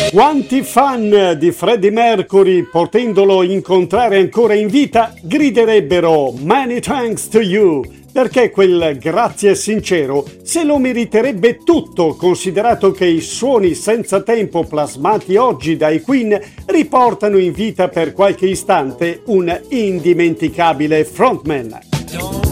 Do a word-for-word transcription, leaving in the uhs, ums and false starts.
Quanti fan di Freddie Mercury, potendolo incontrare ancora in vita, griderebbero "Many thanks to you", perché quel grazie sincero se lo meriterebbe tutto, considerato che i suoni senza tempo plasmati oggi dai Queen riportano in vita per qualche istante un indimenticabile frontman.